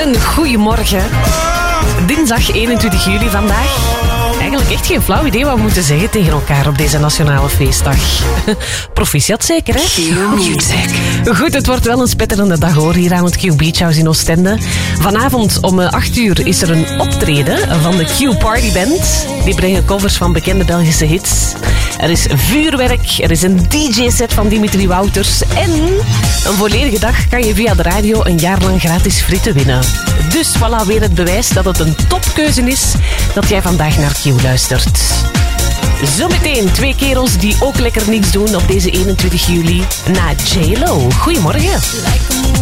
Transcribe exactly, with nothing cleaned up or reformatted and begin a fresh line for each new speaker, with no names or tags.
Een goeiemorgen. Dinsdag eenentwintig juli vandaag. Eigenlijk echt geen flauw idee wat we moeten zeggen tegen elkaar op deze nationale feestdag. Proficiat zeker, hè?
Q-Music.
Goed, het wordt wel een spetterende dag hoor, hier aan het Q Beach House in Oostende. Vanavond om acht uur is er een optreden van de Q Party Band. Die brengen covers van bekende Belgische hits. Er is vuurwerk, er is een D J-set van Dimitri Wouters en een volledige dag kan je via de radio een jaar lang gratis frieten winnen. Dus voilà, weer het bewijs dat het een topkeuze is dat jij vandaag naar Q luistert. Zometeen twee kerels die ook lekker niks doen op deze eenentwintig juli na J Lo. Goedemorgen.